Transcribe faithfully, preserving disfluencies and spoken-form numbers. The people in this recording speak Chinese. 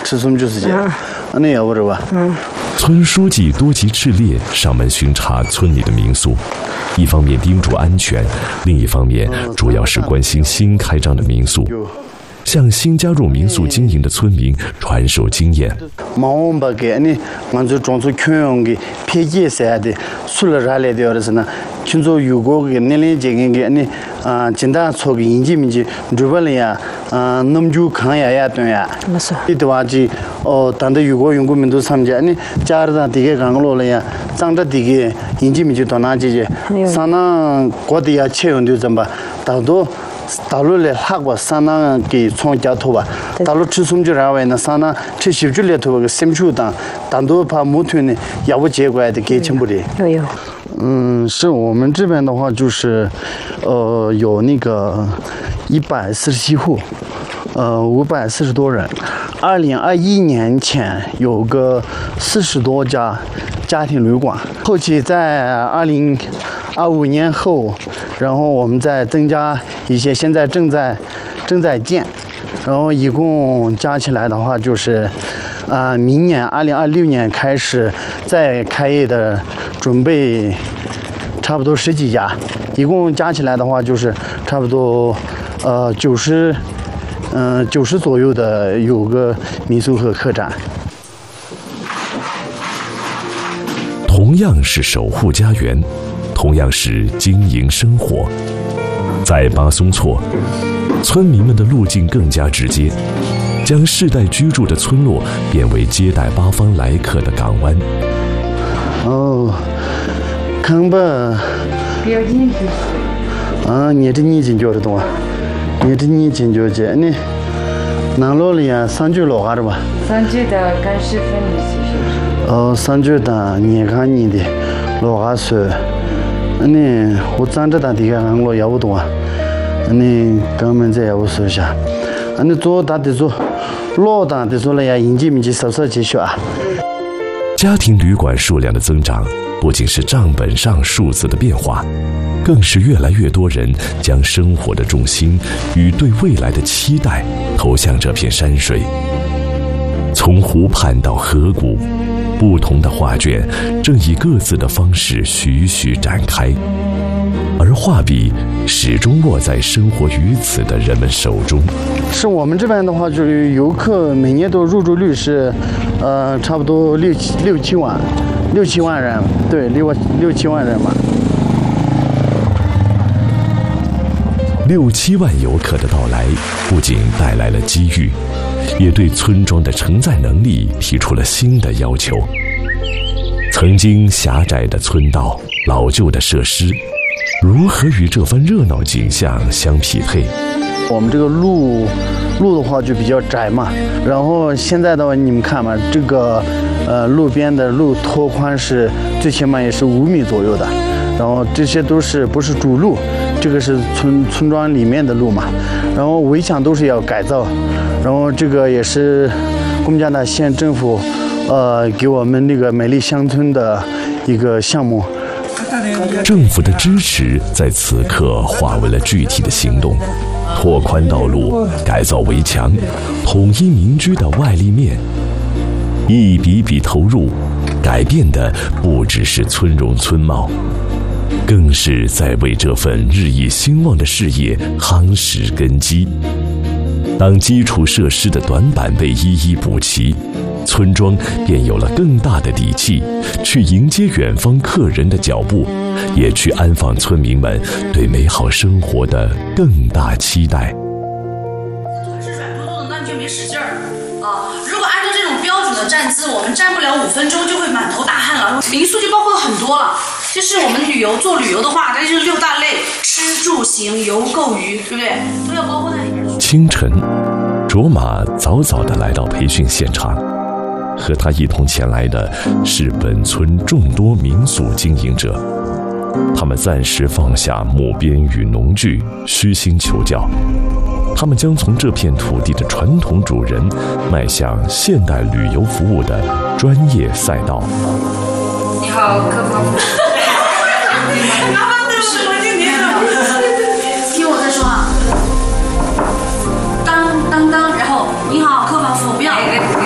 吃什么就是这，那要不是吧？嗯。 村书记多吉赤烈上门巡查村里的民宿，一方面叮嘱安全，另一方面主要是关心新开张的民宿，向新加入民宿经营的村民传授经验。 毛把给你，俺就装出全用的配件啥的，除了啥来的是呢？听说有个个年龄阶层给你啊，简单做个应急面积，这边了呀，啊，那么就看呀呀对呀。 没错。 你的话就哦，当地有个用户们都参加，你家里头这个干个了呀，长着这个应急面积到哪去去？上那各地呀，切用的怎么？大多。大陆来哪个上那给创家头吧？大陆吃什么就然后呢？上那吃小猪来头个什么球当，当多怕木头呢，也不结怪的给钱不的。 有有。 嗯，是我们这边的话就是，呃，有那个一百四十七户，呃，五百四十多人。二零二一年前有个四十多家家庭旅馆，后期在二零二五年后。然后我们再增加一些，现在正在正在建，然后一共加起来的话就是，啊、呃，明年二零二六年开始再开业的，准备差不多十几家，一共加起来的话就是差不多呃九十，嗯九十左右的有个民宿和客栈。 同样是守护家园。同样是经营生活，在巴松措，村民们的路径更加直接，将世代居住的村落变为接待八方来客的港湾。 哦，看吧。 不要进去。 啊，你这年轻叫的多，你这年轻叫这你，哪路里呀？三句老话的吧？ 三句的干湿分离其实。 哦，三句的你看你的老话说。你我站着的地方我要不多，你根本在要说下，你做大的做，老大的做了呀，应急面积稍稍继续啊。 家庭旅馆数量的增长，不仅是账本上数字的变化，更是越来越多人将生活的重心与对未来的期待投向这片山水。从湖畔到河谷。不同的画卷正以各自的方式徐徐展开，而画笔始终握在生活于此的人们手中。 是我们这边的话，就是游客每年都入住率是，呃，差不多六七六七万，六七万人，对，六六七万人吧。 六七万游客的到来，不仅带来了机遇。也对村庄的承载能力提出了新的要求。曾经狭窄的村道、老旧的设施，如何与这番热闹景象相匹配？ 我们这个路，路的话就比较窄嘛。然后现在的话，你们看嘛，这个呃路边的路拓宽是最起码也是五米左右的。然后这些都是不是主路，这个是村村庄里面的路嘛。然后围墙都是要改造。然后这个也是贡加纳县政府，呃，给我们那个美丽乡村的一个项目。 政府的支持在此刻化为了具体的行动，拓宽道路、改造围墙、统一民居的外立面，一笔笔投入，改变的不只是村容村貌，更是在为这份日益兴旺的事业夯实根基。当基础设施的短板被一一补齐，村庄便有了更大的底气，去迎接远方客人的脚步，也去安放村民们对美好生活的更大期待。 腿是软嘟嘟的，那你就没使劲儿啊！如果按照这种标准的站姿，我们站不了五分钟就会满头大汗了。民宿就包括很多了，就是我们旅游做旅游的话，这就是六大类：吃、住、行、游、购、娱，对不对？都要包括在里面。 清晨，卓玛早早地来到培训现场，和他一同前来的是本村众多民宿经营者。他们暂时放下木编与农具，虚心求教。他们将从这片土地的传统主人迈向现代旅游服务的专业赛道。 你好，客房。 听我再说啊，当当当，然后你好，客房服务不要。